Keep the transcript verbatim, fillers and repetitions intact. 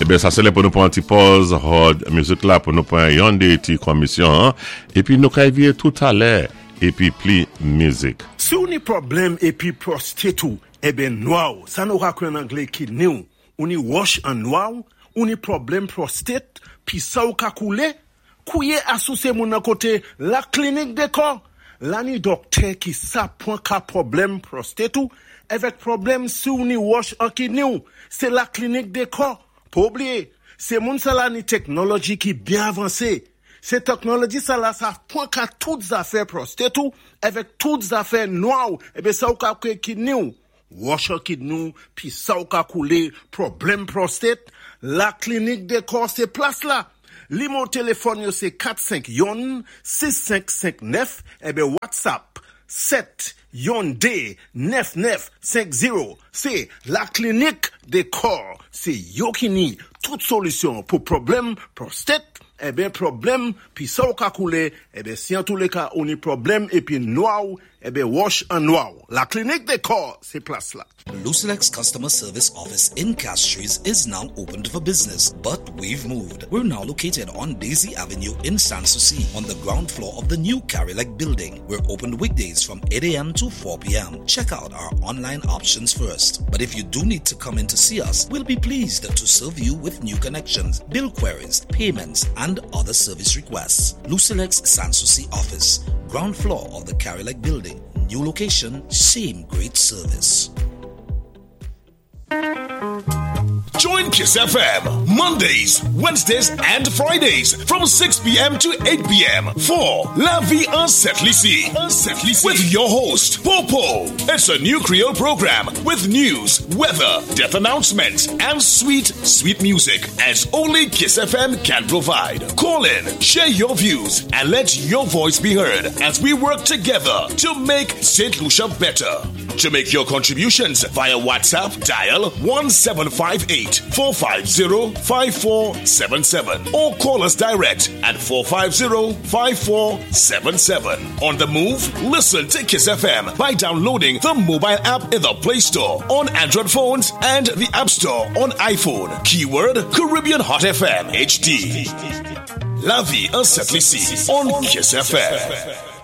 Eh bien, ça c'est pour nous prendre un petit pause, hard music là, pour nous prendre une petite commission, hein? Et puis nous cailler tout à l'heure, et puis plus musique. Si on a problème et puis prostate, eh bien, noir, ça nous raconte en anglais qui nous, on y wash en noir, on y problème prostate, puis ça ou ka coulé, couillé associé mon côté, la clinique de corps. Là, ni docteur qui sa point ka problème prostate ou, avec problème si on y wash en qui nous, c'est la clinique de corps. Pas oublier, c'est mon ça ni technologie qui bien avancée. Cette technologie ça là, ça point ka toutes affaires prostate ou, avec toutes affaires noires, et bien ça ou ka qui nous. Wash en qui nous, puis ça ou ka couler, problème prostate, la clinique de corps c'est place là. Li mon téléphone yo c'est quatre cinq yon six cinq cinq neuf et ben WhatsApp sept yon D neuf neuf cinq zéro. C'est la clinique des corps. C'est yo qui ni toute solution pour problème prostate. Eh bien problème puis ça ou ka couler eh bien si en tous les cas on y problème et puis noir eh bien wash en noir. La clinique des corps c'est place là. Lucilex Customer Service Office in Castries is now opened for business, but we've moved. We're now located on Daisy Avenue in Sanssouci on the ground floor of the new Carilac building. We're open weekdays from eight a.m. to four p.m. Check out our online options first. But if you do need to come in to see us, we'll be pleased to serve you with new connections, bill queries, payments, and other service requests. Lucilex Sanssouci Office, ground floor of the Carilac building. New location, same great service. Join Kiss F M Mondays, Wednesdays, and Fridays from six p.m. to eight p.m. for La Vie en Sept-Lycée with your host, Popo. It's a new Creole program with news, weather, death announcements, and sweet, sweet music as only Kiss F M can provide. Call in, share your views, and let your voice be heard as we work together to make Saint Lucia better. To make your contributions via WhatsApp, dial one seven five eight, four five zero, five four seven seven or call us direct at four five zero, five four seven seven. On the move, listen to Kiss F M by downloading the mobile app in the Play Store on Android phones and the App Store on iPhone. Keyword Caribbean Hot F M H D. La Vie en Sept-Lycée on Kiss F M.